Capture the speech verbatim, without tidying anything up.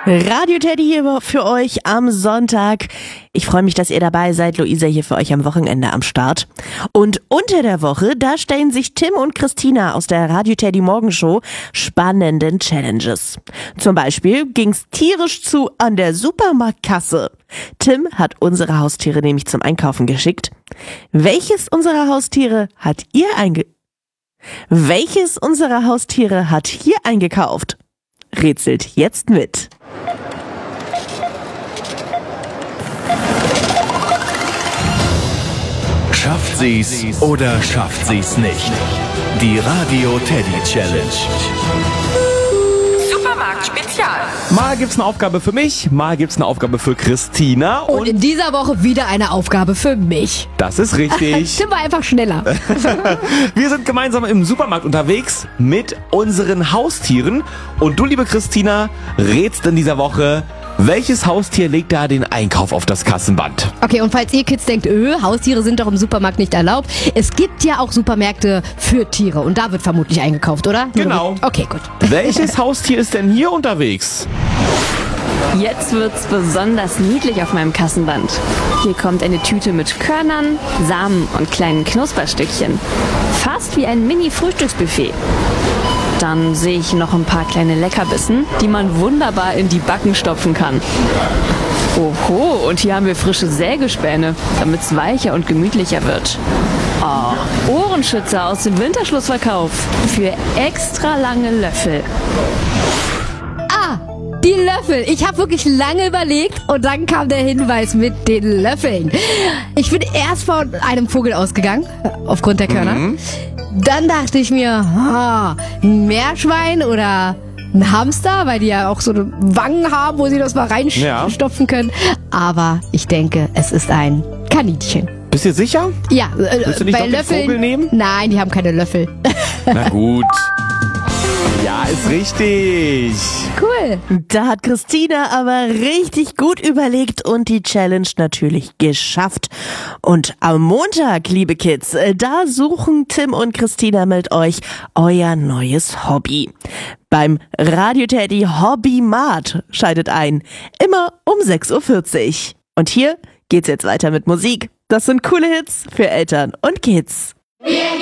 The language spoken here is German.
Radio Teddy hier für euch am Sonntag. Ich freue mich, dass ihr dabei seid. Luisa hier für euch am Wochenende am Start. Und unter der Woche, da stellen sich Tim und Christina aus der Radio Teddy Morgenshow spannenden Challenges. Zum Beispiel ging's tierisch zu an der Supermarktkasse. Tim hat unsere Haustiere nämlich zum Einkaufen geschickt. Welches unserer Haustiere hat ihr einge... Welches unserer Haustiere hat hier eingekauft? Rätselt jetzt mit. Schafft sie's oder schafft sie's nicht? Die Radio Teddy Challenge. Supermarkt Spezial. Mal gibt's eine Aufgabe für mich, mal gibt's eine Aufgabe für Christina. Und, und in dieser Woche wieder eine Aufgabe für mich. Das ist richtig. Tim war einfach schneller. Wir sind gemeinsam im Supermarkt unterwegs mit unseren Haustieren. Und du, liebe Christina, rätst in dieser Woche, welches Haustier legt da den Einkauf auf das Kassenband? Okay, und falls ihr Kids denkt, öh, Haustiere sind doch im Supermarkt nicht erlaubt, es gibt ja auch Supermärkte für Tiere und da wird vermutlich eingekauft, oder? Genau. Okay, gut. Welches Haustier ist denn hier unterwegs? Jetzt wird's besonders niedlich auf meinem Kassenband. Hier kommt eine Tüte mit Körnern, Samen und kleinen Knusperstückchen. Fast wie ein Mini-Frühstücksbuffet. Dann sehe ich noch ein paar kleine Leckerbissen, die man wunderbar in die Backen stopfen kann. Oho, und hier haben wir frische Sägespäne, damit es weicher und gemütlicher wird. Oh, Ohrenschützer aus dem Winterschlussverkauf für extra lange Löffel. Ah, die Löffel. Ich habe wirklich lange überlegt und dann kam der Hinweis mit den Löffeln. Ich bin erst von einem Vogel ausgegangen, aufgrund der Körner. Mhm. Dann dachte ich mir, ah, ein Meerschwein oder ein Hamster, weil die ja auch so eine Wangen haben, wo sie das mal reinstopfen ja. können. Aber ich denke, es ist ein Kaninchen. Bist du sicher? Ja, äh, Willst du nicht bei noch Löffeln. Den Vogel nehmen? Nein, die haben keine Löffel. Na gut. Ja, ist richtig. Cool. Da hat Christina aber richtig gut überlegt und die Challenge natürlich geschafft. Und am Montag, liebe Kids, da suchen Tim und Christina mit euch euer neues Hobby. Beim Radio Teddy Hobby Mart schaltet ein. Immer um sechs Uhr vierzig. Und hier geht's jetzt weiter mit Musik. Das sind coole Hits für Eltern und Kids.